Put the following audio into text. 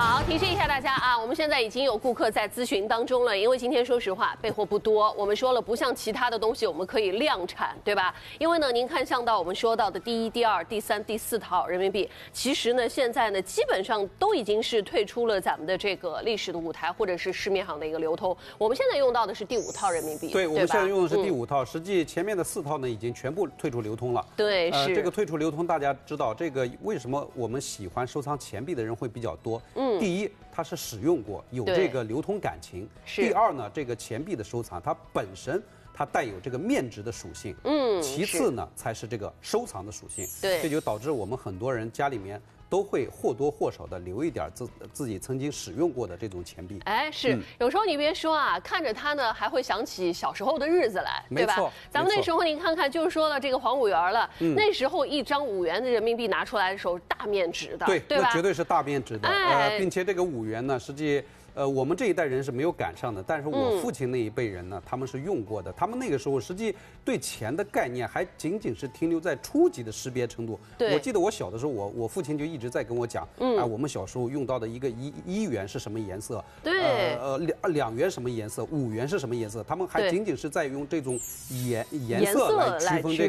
好，提示一下大家啊，我们现在已经有顾客在咨询当中了，因为今天说实话备货不多，我们说了不像其他的东西我们可以量产，对吧？因为呢，您看像到我们说到的第一、第二、第三、第四套人民币，其实呢现在呢基本上都已经是退出了咱们的这个历史的舞台或者是市面上的一个流通。我们现在用到的是第5套人民币， 对，我们现在用的是第5套，实际前面的4套呢已经全部退出流通了。 对，是这个退出流通，大家知道这个为什么我们喜欢收藏钱币的人会比较多？第一，它是使用过，有这个流通感情；第二呢，这个钱币的收藏它本身它带有这个面值的属性。其次呢才是这个收藏的属性。 对， 这就导致我们很多人家里面都会或多或少的留一点自己曾经使用过的这种钱币。 哎，是，有时候你别说啊，看着它呢，还会想起小时候的日子来，对吧？咱们那时候您看看，就是说了这个黄5元了，那时候一张5元的人民币拿出来的时候，大面值的，对吧？ 那绝对是大面值的。并且这个5元呢，实际。我们这一代人是没有赶上的，但是我父亲那一辈人呢，他们是用过的。他们那个时候实际对钱的概念还仅仅是停留在初级的识别程度。我记得我小的时候，我父亲就一直在跟我讲，我们小时候用到的一个1元是什么颜色， 对 ，2元什么颜色，5元是什么颜色，他们还仅仅是在用这种颜色来区分这